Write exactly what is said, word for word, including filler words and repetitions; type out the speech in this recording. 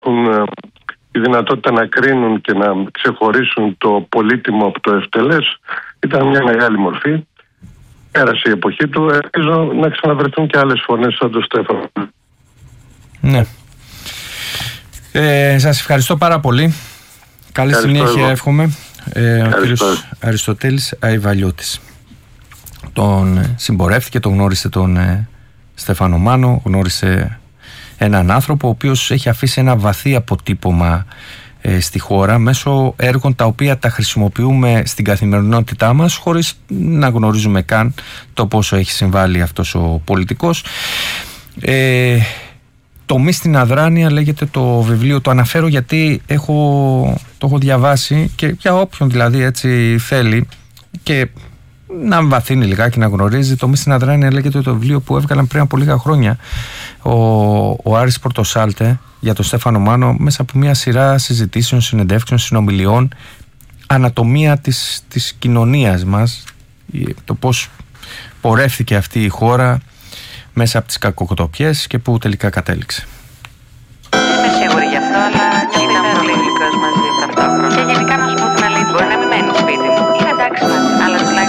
έχουν τη δυνατότητα να κρίνουν και να ξεχωρίσουν το πολύτιμο από το ευτελές. Ήταν μια μεγάλη μορφή. Πέρασε η εποχή του. Ελπίζω να ξαναβρεθούν και άλλες φωνές σαν τον Στέφανο. Ναι. Ε, σας ευχαριστώ πάρα πολύ. Καλή συνέχεια εύχομαι. Ε, ο κύριος Αριστοτέλης Αϊβαλιώτης. Τον συμπορεύτηκε, τον γνώρισε τον ε, Στέφανο Μάνο, γνώρισε έναν άνθρωπο ο οποίος έχει αφήσει ένα βαθύ αποτύπωμα ε, στη χώρα μέσω έργων τα οποία τα χρησιμοποιούμε στην καθημερινότητά μας χωρίς να γνωρίζουμε καν το πόσο έχει συμβάλει αυτός ο πολιτικός. Ε, το «Μη στην αδράνεια» λέγεται το βιβλίο, το αναφέρω γιατί έχω, το έχω διαβάσει και για όποιον δηλαδή έτσι θέλει και να βαθύνει λιγάκι, να γνωρίζει. Το «Μη στην αδράνεια» λέγεται το βιβλίο που έβγαλαν πριν από λίγα χρόνια ο, ο Άρης Πορτοσάλτε για τον Στέφανο Μάνο μέσα από μια σειρά συζητήσεων, συνεντεύξεων, συνομιλιών, ανατομία της, της κοινωνίας μας, το πώς πορεύθηκε αυτή η χώρα μέσα από τις κακοκοτοπιές και που τελικά κατέληξε.